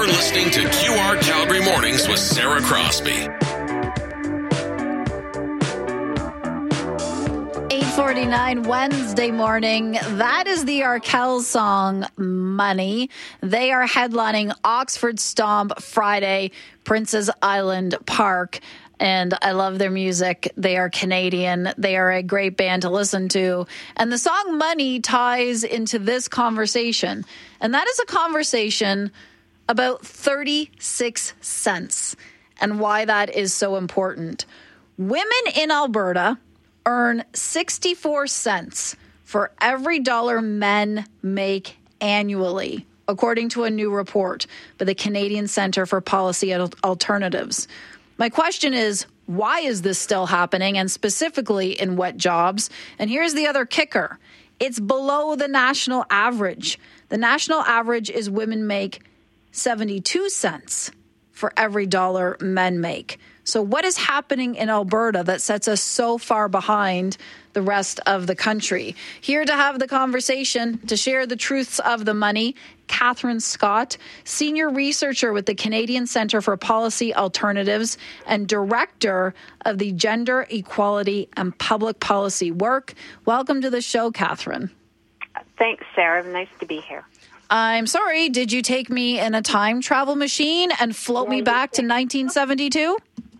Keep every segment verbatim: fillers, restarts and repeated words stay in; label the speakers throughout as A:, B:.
A: You're listening to Q R Calgary Mornings with Sarah Crosby.
B: eight forty-nine Wednesday morning. That is the Arkells song, Money. They are headlining Oxford Stomp Friday, Prince's Island Park. And I love their music. They are Canadian. They are a great band to listen to. And the song Money ties into this conversation. And that is a conversation about thirty-six cents and why that is so important. Women in Alberta earn sixty-four cents for every dollar men make annually, according to a new report by the Canadian Centre for Policy Alternatives. My question is, why is this still happening, and specifically in what jobs? And here's the other kicker. It's below the national average. The national average is women make seventy-two cents for every dollar men make. So what is happening in Alberta that sets us so far behind the rest of the country? Here to have the conversation, to share the truths of the money, Catherine Scott, senior researcher with the Canadian Centre for Policy Alternatives and director of the Gender Equality and Public Policy Work. Welcome to the show, Catherine.
C: Thanks, Sarah. Nice to be here.
B: I'm sorry, did you take me in a time travel machine and float yeah, me back to nineteen seventy-two?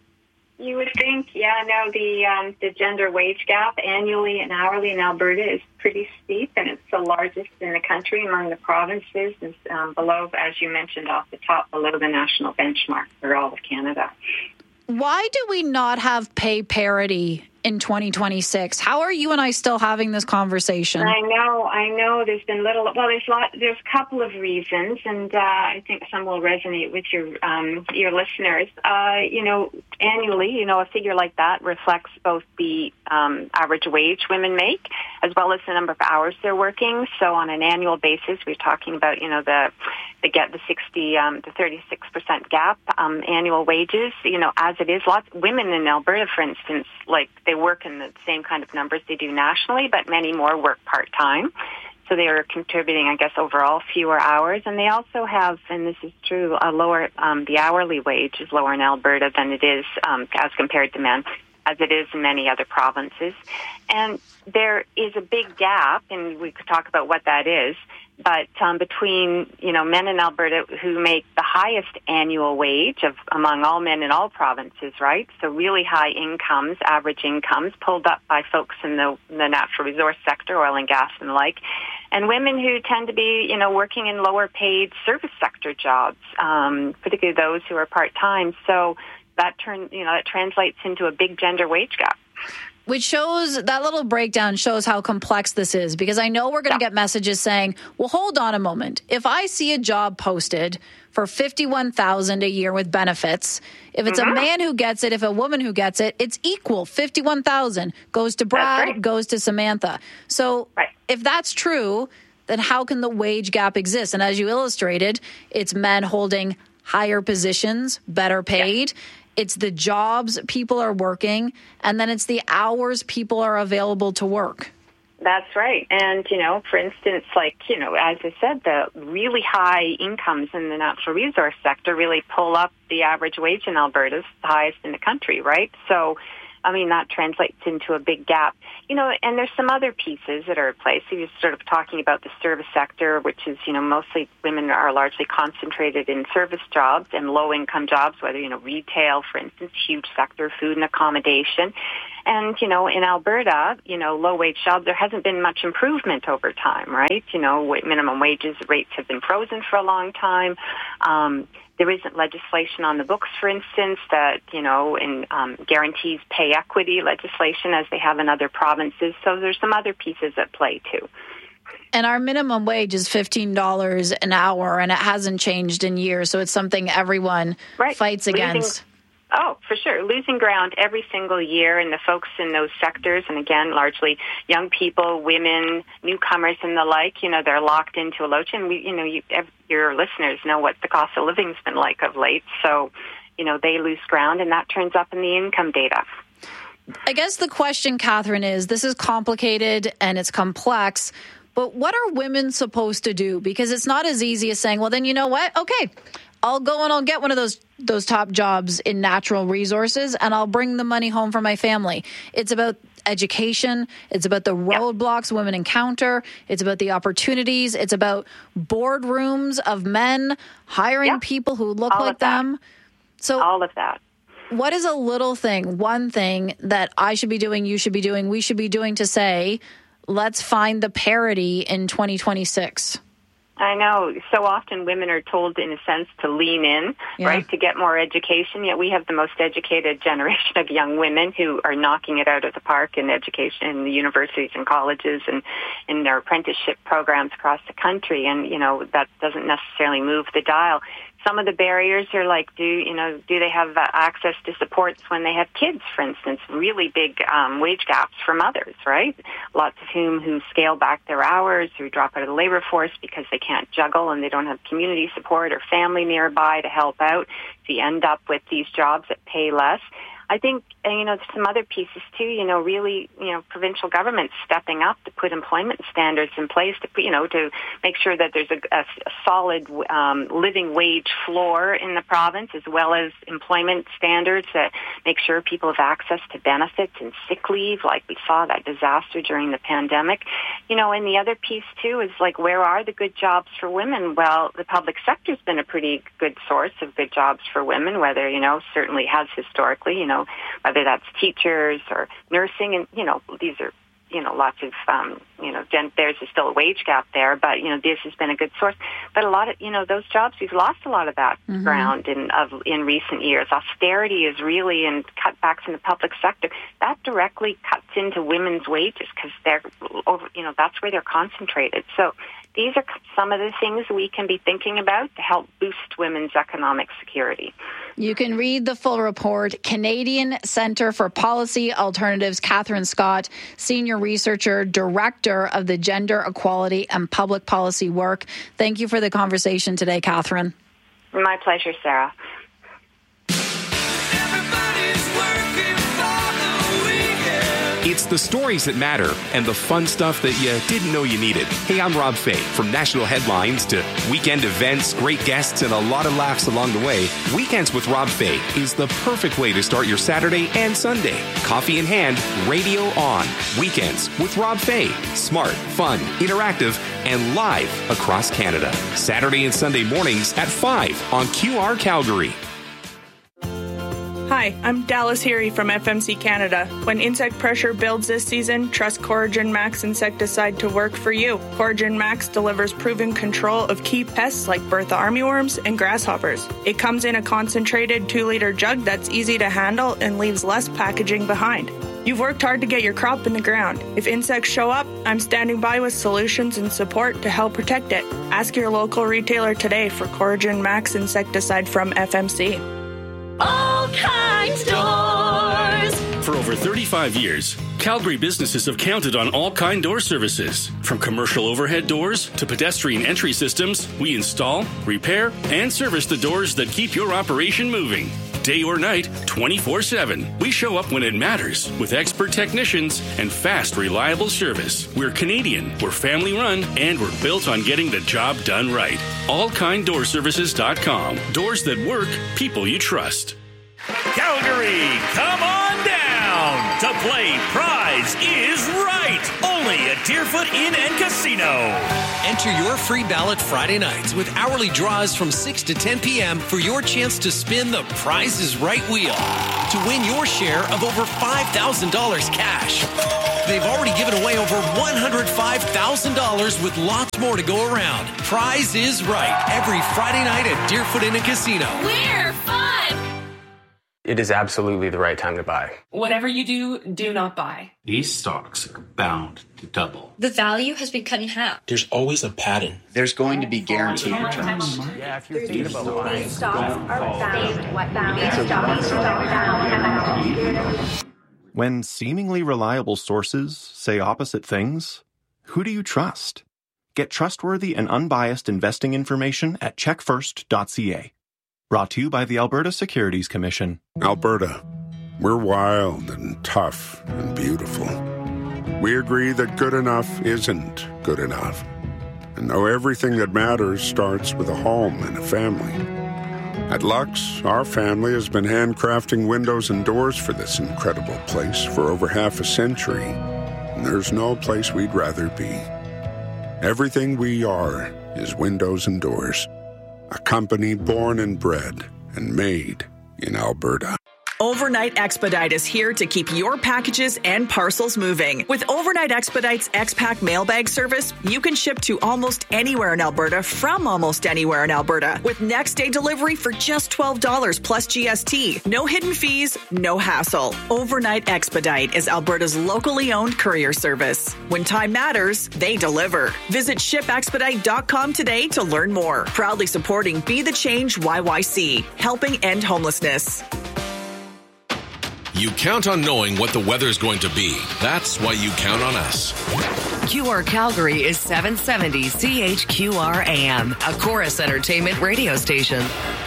C: You would think, yeah, no, the um, the gender wage gap annually and hourly in Alberta is pretty steep, and it's the largest in the country among the provinces. It's um, below, as you mentioned off the top, below the national benchmark for all of Canada.
B: Why do we not have pay parity in twenty twenty-six? How are you and I still having this conversation?
C: I know, I know. There's been little. Well, there's lot. There's a couple of reasons, and uh, I think some will resonate with your um, your listeners. Uh, you know, annually, you know, a figure like that reflects both the um, average wage women make, as well as the number of hours they're working. So, on an annual basis, we're talking about, you know, the the get the sixty um, to thirty-six percent gap um, annual wages. You know, as it is, lots women in Alberta, for instance, like they work in the same kind of numbers they do nationally, but many more work part-time. So they are contributing, I guess, overall fewer hours. And they also have, and this is true, a lower, um, the hourly wage is lower in Alberta than it is um, as compared to men, as it is in many other provinces. And there is a big gap, and we could talk about what that is, but um, between, you know, men in Alberta who make the highest annual wage of among all men in all provinces, right? So really high incomes, average incomes, pulled up by folks in the, the natural resource sector, oil and gas and the like, and women who tend to be, you know, working in lower paid service sector jobs, um, particularly those who are part-time. So that turn, you know, that translates into a big gender wage gap.
B: Which shows, that little breakdown shows how complex this is, because I know we're going to yeah. get messages saying, well, hold on a moment. If I see a job posted for fifty-one thousand dollars a year with benefits, if it's mm-hmm. a man who gets it, if a woman who gets it, it's equal. fifty-one thousand dollars goes to Brad, right. goes to Samantha. So right. if that's true, then how can the wage gap exist? And as you illustrated, it's men holding higher positions, better paid. Yeah. It's the jobs people are working, and then it's the hours people are available to work.
C: That's right. And, you know, for instance, like, you know, as I said, the really high incomes in the natural resource sector really pull up the average wage in Alberta, the highest in the country, right? So, I mean, that translates into a big gap. You know, and there's some other pieces that are at play. So you're sort of talking about the service sector, which is, you know, mostly women are largely concentrated in service jobs and low-income jobs, whether, you know, retail, for instance, huge sector, food and accommodation. And, you know, in Alberta, you know, low-wage jobs, there hasn't been much improvement over time, right? You know, minimum wages rates have been frozen for a long time. Um There isn't legislation on the books, for instance, that, you know, in, um, guarantees pay equity legislation as they have in other provinces. So there's some other pieces at play, too.
B: And our minimum wage is fifteen dollars an hour, and it hasn't changed in years. So it's something everyone right. fights
C: Losing,
B: against.
C: Oh, for sure. Losing ground every single year, and the folks in those sectors, and again, largely young people, women, newcomers, and the like, you know, they're locked into a low and we, you know, you, your listeners know what the cost of living's been like of late. So, you know, they lose ground, and that turns up in the income data.
B: I guess the question, Catherine, is this is complicated and it's complex, but what are women supposed to do? Because it's not as easy as saying, well, then you know what? Okay, I'll go and I'll get one of those those top jobs in natural resources, and I'll bring the money home for my family. It's about education. It's about the roadblocks women encounter. It's about the opportunities. It's about boardrooms of men hiring
C: yep.
B: people who look
C: All
B: like
C: of that.
B: them. So
C: all of that.
B: What is a little thing, one thing that I should be doing, you should be doing, we should be doing to say, let's find the parity in twenty twenty-six?
C: I know. So often women are told, in a sense, to lean in,
B: yeah.
C: right, to get more education. Yet we have the most educated generation of young women who are knocking it out of the park in education in the universities and colleges and in their apprenticeship programs across the country. And, you know, that doesn't necessarily move the dial. Some of the barriers are like, do you know, do they have uh, access to supports when they have kids, for instance? Really big um, wage gaps for mothers, right? Lots of whom who scale back their hours, who drop out of the labor force because they can't juggle and they don't have community support or family nearby to help out. So you end up with these jobs that pay less. I think, you know, some other pieces too, you know, really, you know, provincial governments stepping up to put employment standards in place to, you know, to make sure that there's a, a, a solid um, living wage floor in the province, as well as employment standards that make sure people have access to benefits and sick leave, like we saw that disaster during the pandemic. You know, and the other piece too is like, where are the good jobs for women? Well, the public sector's been a pretty good source of good jobs for women, whether, you know, certainly has historically, you know, whether that's teachers or nursing, and, you know, these are, you know, lots of, um, you know, gen- there's still a wage gap there, but, you know, this has been a good source. But a lot of, you know, those jobs, we've lost a lot of that mm-hmm. ground in of in recent years. Austerity is really, and cutbacks in the public sector, that directly cuts into women's wages because they're over, you know, that's where they're concentrated. So these are some of the things we can be thinking about to help boost women's economic security.
B: You can read the full report. Canadian Centre for Policy Alternatives, Catherine Scott, Senior Researcher, Director of the Gender Equality and Public Policy Work. Thank you for the conversation today, Catherine.
C: My pleasure, Sarah.
D: It's the stories that matter and the fun stuff that you didn't know you needed. Hey, I'm Rob Fay. From national headlines to weekend events, great guests, and a lot of laughs along the way, Weekends with Rob Fay is the perfect way to start your Saturday and Sunday. Coffee in hand, radio on. Weekends with Rob Fay. Smart, fun, interactive, and live across Canada. Saturday and Sunday mornings at five on Q R Calgary.
E: Hi, I'm Dallas Heary from F M C Canada. When insect pressure builds this season, trust Coragen Max insecticide to work for you. Coragen Max delivers proven control of key pests like Bertha armyworms and grasshoppers. It comes in a concentrated two liter jug that's easy to handle and leaves less packaging behind. You've worked hard to get your crop in the ground. If insects show up, I'm standing by with solutions and support to help protect it. Ask your local retailer today for Coragen Max insecticide from F M C.
F: All Kind Doors.
G: For over thirty-five years, Calgary businesses have counted on All Kind Door services. From commercial overhead doors to pedestrian entry systems, we install, repair, and service the doors that keep your operation moving. Day or night, twenty-four seven. We show up when it matters with expert technicians and fast, reliable service. We're Canadian, we're family run, and we're built on getting the job done right. all kind door services dot com. Doors that work, people you trust.
H: Calgary, come on down to play Prize is Right. Only at Deerfoot Inn and Casino.
I: Enter your free ballot Friday nights with hourly draws from six to ten p.m. for your chance to spin the Prize is Right wheel to win your share of over five thousand dollars cash. They've already given away over one hundred five thousand dollars with lots more to go around. Prize is Right every Friday night at Deerfoot Inn and Casino.
F: We're fun!
J: It is absolutely the right time to buy.
K: Whatever you do, do not buy.
L: These stocks are bound to double.
K: The value has been cut in half.
L: There's always a pattern.
M: There's going to be guaranteed returns.
J: Yeah, if you're thinking about buying,
N: these stocks are bound. These stocks are bound.
O: When seemingly reliable sources say opposite things, who do you trust? Get trustworthy and unbiased investing information at check first dot c a. Brought to you by the Alberta Securities Commission.
P: Alberta, we're wild and tough and beautiful. We agree that good enough isn't good enough. And know everything that matters starts with a home and a family. At Lux, our family has been handcrafting windows and doors for this incredible place for over half a century. And there's no place we'd rather be. Everything we are is windows and doors. A company born and bred and made in Alberta.
Q: Overnight Expedite is here to keep your packages and parcels moving. With Overnight Expedite's X-Pack mailbag service, you can ship to almost anywhere in Alberta from almost anywhere in Alberta with next day delivery for just twelve dollars plus G S T. No hidden fees, no hassle. Overnight Expedite is Alberta's locally owned courier service. When time matters, they deliver. Visit ship expedite dot com today to learn more. Proudly supporting Be the Change Y Y C, helping end homelessness.
A: You count on knowing what the weather's going to be. That's why you count on us.
R: Q R Calgary is seven seventy C H Q R A M, a Chorus Entertainment radio station.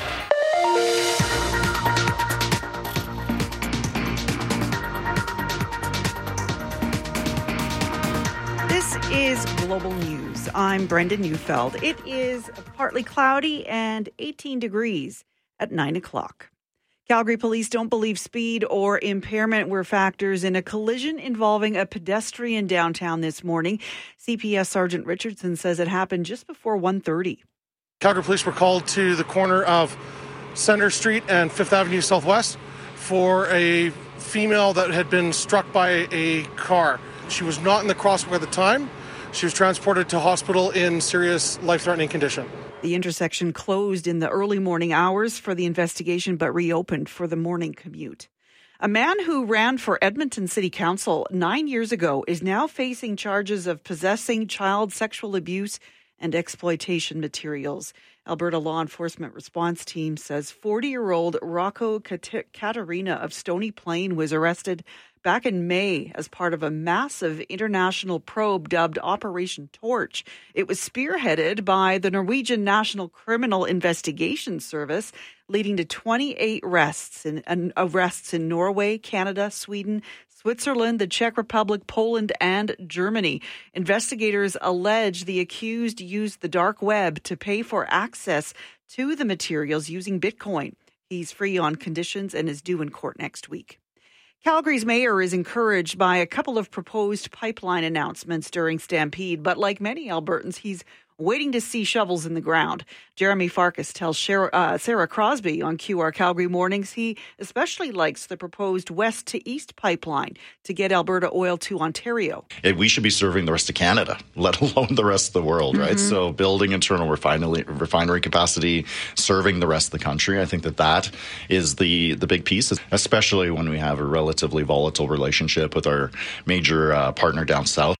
S: This is Global News. I'm Brenda Neufeld. It is partly cloudy and eighteen degrees at nine o'clock. Calgary police don't believe speed or impairment were factors in a collision involving a pedestrian downtown this morning. C P S Sergeant Richardson says it happened just before one thirty.
T: Calgary police were called to the corner of Center Street and Fifth Avenue Southwest for a female that had been struck by a car. She was not in the crosswalk at the time. She was transported to hospital in serious life-threatening condition.
S: The intersection closed in the early morning hours for the investigation, but reopened for the morning commute. A man who ran for Edmonton City Council nine years ago is now facing charges of possessing child sexual abuse and exploitation materials. Alberta Law Enforcement Response Team says forty-year-old Rocco Katarina of Stony Plain was arrested back in May as part of a massive international probe dubbed Operation Torch. It was spearheaded by the Norwegian National Criminal Investigation Service, leading to twenty-eight arrests in, uh, arrests in Norway, Canada, Sweden, Switzerland, the Czech Republic, Poland, and Germany. Investigators allege the accused used the dark web to pay for access to the materials using Bitcoin. He's free on conditions and is due in court next week. Calgary's mayor is encouraged by a couple of proposed pipeline announcements during Stampede, but like many Albertans, he's waiting to see shovels in the ground. Jeremy Farkas tells Sarah, uh, Sarah Crosby on Q R Calgary Mornings he especially likes the proposed west to east pipeline to get Alberta oil to Ontario.
U: We should be serving the rest of Canada, let alone the rest of the world, right? Mm-hmm. So building internal refinery, refinery capacity, serving the rest of the country, I think that that is the, the big piece, especially when we have a relatively volatile relationship with our major uh, partner down south.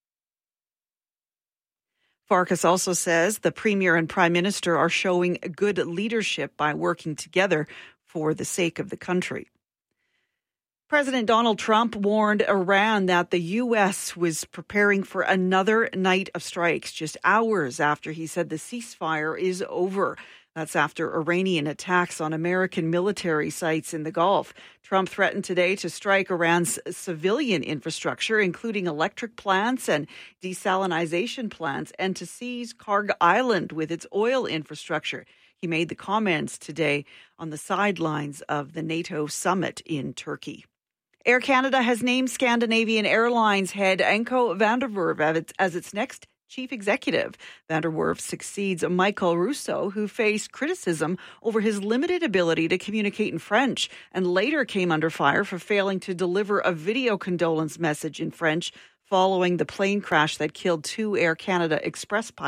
S: Farkas also says the Premier and Prime Minister are showing good leadership by working together for the sake of the country. President Donald Trump warned Iran that the U S was preparing for another night of strikes just hours after he said the ceasefire is over. That's after Iranian attacks on American military sites in the Gulf. Trump threatened today to strike Iran's civilian infrastructure, including electric plants and desalinization plants, and to seize Karg Island with its oil infrastructure. He made the comments today on the sidelines of the NATO summit in Turkey. Air Canada has named Scandinavian Airlines head Anko van der Werf as its next chief executive. Van der Werf succeeds Michael Russo, who faced criticism over his limited ability to communicate in French and later came under fire for failing to deliver a video condolence message in French following the plane crash that killed two Air Canada Express pilots.